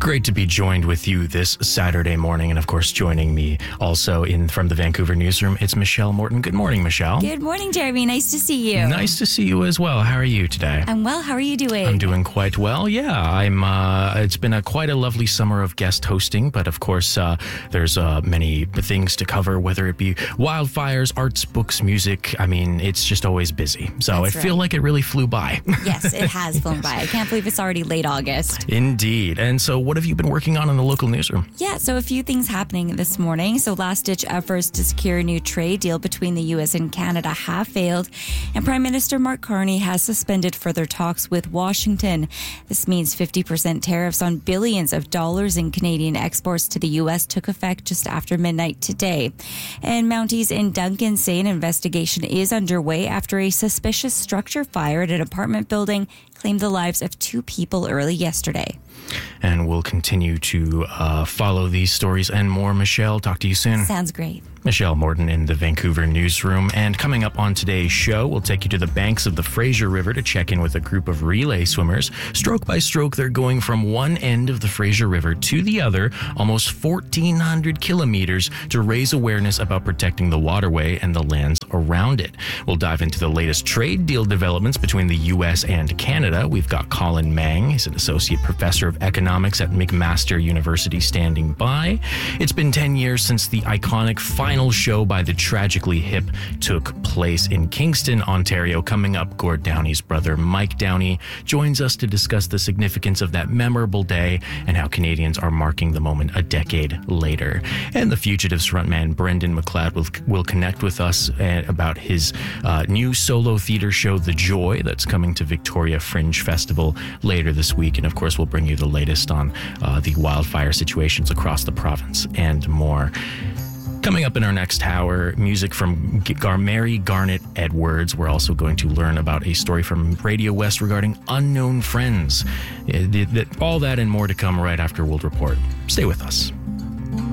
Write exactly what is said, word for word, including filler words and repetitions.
Great to be joined with you this Saturday morning. And of course, joining me also in from the Vancouver newsroom, it's Michelle Morton. Good morning, Michelle. Good morning, Jeremy. Nice to see you. Nice to see you as well. How are you today? I'm well. How are you doing? I'm doing quite well. Yeah, I'm. Uh, it's been a quite a lovely summer of guest hosting, but of course, uh, there's uh, many things to cover, whether it be wildfires, arts, books, music. I mean, it's just always busy. So That's I right. feel like it really flew by. Yes, it has flown by. I can't believe it's already late August. Indeed. And so what have you been working on in the local newsroom? Yeah, so a few things happening this morning. So last-ditch efforts to secure a new trade deal between the U S and Canada have failed, and Prime Minister Mark Carney has suspended further talks with Washington. This means fifty percent tariffs on billions of dollars in Canadian exports to the U S took effect just after midnight today. And Mounties in Duncan say an investigation is underway after a suspicious structure fire at an apartment building claimed the lives of two people early yesterday. And we'll continue to uh, follow these stories and more. Michelle, talk to you soon. Sounds great. Michelle Morton in the Vancouver newsroom. And coming up on today's show, we'll take you to the banks of the Fraser River to check in with a group of relay swimmers. Stroke by stroke, they're going from one end of the Fraser River to the other, almost fourteen hundred kilometers, to raise awareness about protecting the waterway and the lands around it. We'll dive into the latest trade deal developments between the U S and Canada. We've got Colin Mang. He's an associate professor of economics at McMaster University standing by. It's been ten years since the iconic final show by the Tragically Hip took place in Kingston, Ontario. Coming up, Gord Downey's brother Mike Downey joins us to discuss the significance of that memorable day and how Canadians are marking the moment a decade later. And the Fugitives frontman Brendan McLeod will, will connect with us uh, about his uh, new solo theater show, The Joy, that's coming to Victoria Fringe Festival later this week. And of course, we'll bring you the latest on uh, the wildfire situations across the province and more. Coming up in our next hour, music from Gar- Mary Garnet Edwards. We're also going to learn about a story from Radio West regarding unknown friends. It, it, it, all that and more to come right after World Report. Stay with us.